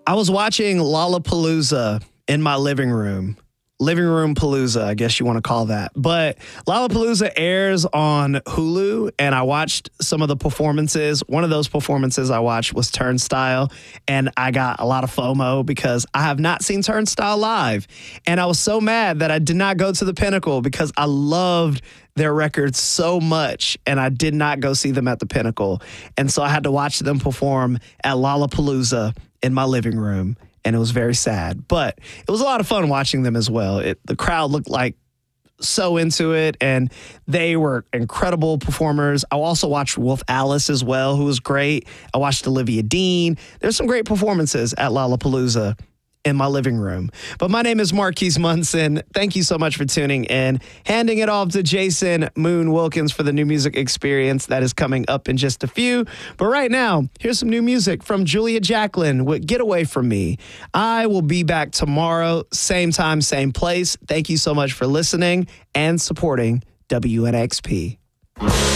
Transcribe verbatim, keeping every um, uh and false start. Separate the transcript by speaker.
Speaker 1: I was watching Lollapalooza in my living room. Living Room Palooza, I guess you want to call that. But Lollapalooza airs on Hulu, and I watched some of the performances. One of those performances I watched was Turnstile, and I got a lot of FOMO because I have not seen Turnstile live. And I was so mad that I did not go to the Pinnacle because I loved their records so much, and I did not go see them at the Pinnacle. And so I had to watch them perform at Lollapalooza in my living room. And it was very sad, but it was a lot of fun watching them as well. It, the crowd looked like so into it, and they were incredible performers. I also watched Wolf Alice as well, who was great. I watched Olivia Dean. There's some great performances at Lollapalooza in my living room. But my name is Marquise Munson. Thank you so much for tuning in. Handing it off to Jason Moon Wilkins for the new music experience that is coming up in just a few. But right now, here's some new music from Julia Jacklin with Get Away From Me. I will be back tomorrow, same time, same place. Thank you so much for listening and supporting W N X P.